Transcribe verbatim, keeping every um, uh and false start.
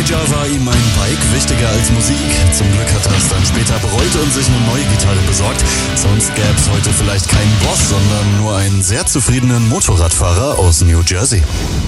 Jahr war ihm ein Bike wichtiger als Musik. Zum Glück hat er es dann später bereut und sich eine neue Gitarre besorgt. Sonst gäbe es heute vielleicht keinen Boss, sondern nur einen sehr zufriedenen Motorradfahrer aus New Jersey.